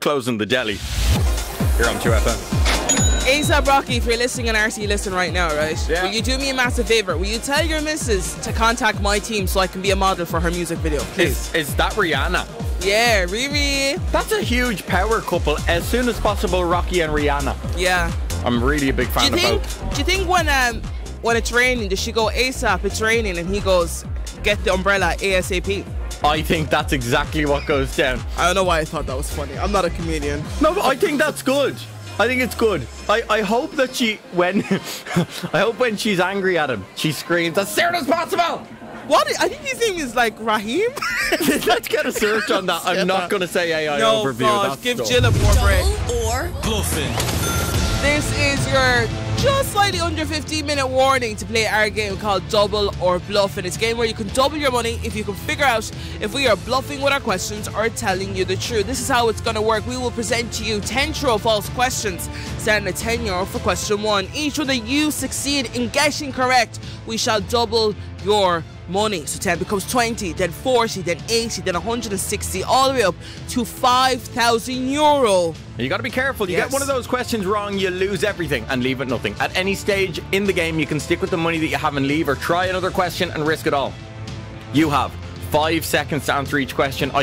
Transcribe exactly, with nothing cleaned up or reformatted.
closing the deli. Here on two F M. A$AP Rocky, if you're listening on R T, listen right now, right? Yeah. Will you do me a massive favour? Will you tell your missus to contact my team so I can be a model for her music video, please? Is, is that Rihanna? Yeah, Riri. That's a huge power couple. As soon as possible, Rocky and Rihanna. Yeah. I'm really a big fan Do you of think? both. Do you think when um when it's raining, does she go A$AP? It's raining, and he goes, get the umbrella ASAP? I think that's exactly what goes down. I don't know why I thought that was funny. I'm not a comedian. No, but I think that's good. I think it's good. I, I hope that she, when, I hope when she's angry at him, she screams as soon as possible. What? I think his name is like Raheem. Let's get a search on that. I'm not going to say A I no, overview. God, That's give dumb. Jill a more break. Double or bluffing. This is your just slightly under fifteen minute warning to play our game called Double or Bluff. And it's a game where you can double your money if you can figure out if we are bluffing with our questions or telling you the truth. This is how it's going to work. We will present to you ten true or false questions, starting at ten euro for question one. Each one that you succeed in getting correct, we shall double your money. So ten becomes twenty, then forty, then eighty, then one hundred sixty, all the way up to five thousand euro. You got to be careful. You Yes. get one of those questions wrong, you lose everything and leave it nothing. At any stage in the game, you can stick with the money that you have and leave, or try another question and risk it all. You have five seconds to answer each question.